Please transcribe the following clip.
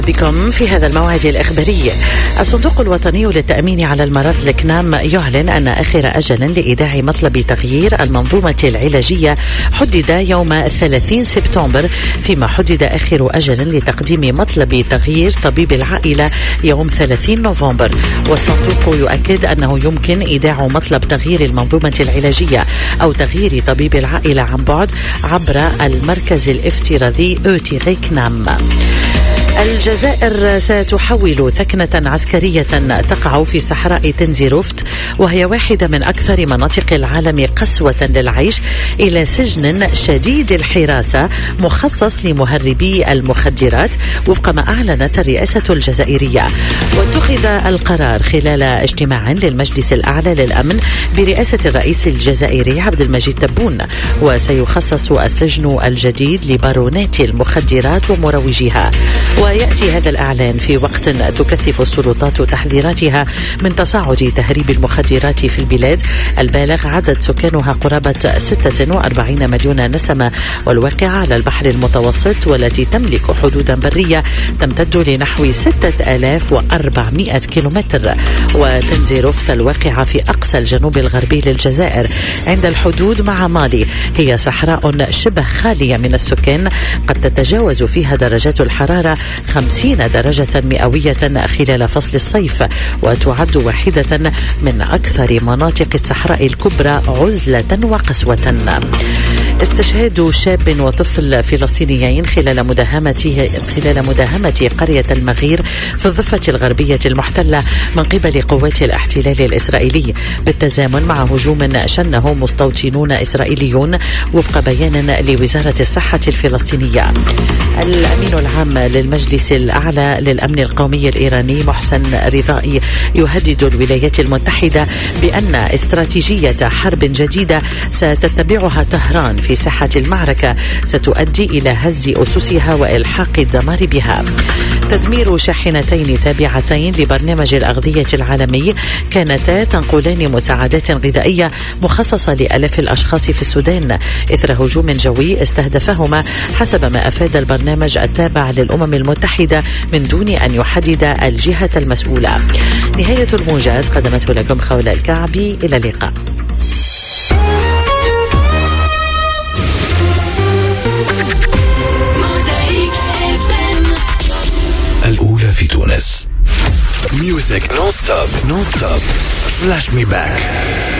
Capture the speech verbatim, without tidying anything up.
بكم في هذا الموعد الإخباري. الصندوق الوطني للتأمين على المرض الكنام يعلن أن آخر أجل لإيداع مطلب تغيير المنظومة العلاجية حدد يوم ثلاثين سبتمبر، فيما حدد آخر أجل لتقديم مطلب تغيير طبيب العائلة يوم ثلاثين نوفمبر. والصندوق يؤكد أنه يمكن إيداع مطلب تغيير المنظومة العلاجية أو تغيير طبيب العائلة عن بعد عبر المركز الافتراضي أوتيغي كنام. الجزائر ستحول ثكنة عسكرية تقع في صحراء تنزيروفت، وهي واحدة من أكثر مناطق العالم قسوة للعيش، إلى سجن شديد الحراسة مخصص لمهربي المخدرات، وفق ما أعلنت الرئاسة الجزائرية. واتخذ القرار خلال اجتماع للمجلس الأعلى للأمن برئاسة الرئيس الجزائري عبد المجيد تبون، وسيخصص السجن الجديد لبارونات المخدرات ومروجيها. ويأتي هذا الإعلان في وقت تكثف السلطات تحذيراتها من تصاعد تهريب المخدرات في البلاد البالغ عدد سكانها قرابة ستة وأربعين مليون نسمة، والواقعة على البحر المتوسط، والتي تملك حدودا برية تمتد لنحو ستة آلاف وأربعمائة كيلومتر. وتنزيروفت الواقعة في أقصى الجنوب الغربي للجزائر عند الحدود مع مالي هي صحراء شبه خالية من السكان، قد تتجاوز فيها درجات الحرارة خمسين درجة مئوية خلال فصل الصيف، وتعد واحدة من أكثر مناطق الصحراء الكبرى عزلة وقسوة. استشهاد شاب وطفل فلسطينيين خلال مداهمته خلال مداهمة قرية المغير في الضفة الغربية المحتلة من قبل قوات الاحتلال الإسرائيلي، بالتزامن مع هجوم شنه مستوطنون إسرائيليون، وفق بيان لوزارة الصحة الفلسطينية. الأمين العام للمجلس الأعلى للأمن القومي الإيراني محسن رضائي يهدد الولايات المتحدة بأن استراتيجية حرب جديدة ستتبعها طهران في ساحة المعركة ستؤدي إلى هز أسسها وإلحاق الدمار بها. تدمير شاحنتين تابعتين لبرنامج الأغذية العالمي كانتا تنقلان مساعدات غذائية مخصصة لآلاف الأشخاص في السودان إثر هجوم جوي استهدفهما، حسب ما أفاد البرنامج التابع للأمم المتحدة من دون أن يحدد الجهة المسؤولة. نهاية الموجز قدمته لكم خولة الكعبي، إلى اللقاء. الأولى في تونس. ميوزك نون ستوب نون ستوب فلاش مي باك.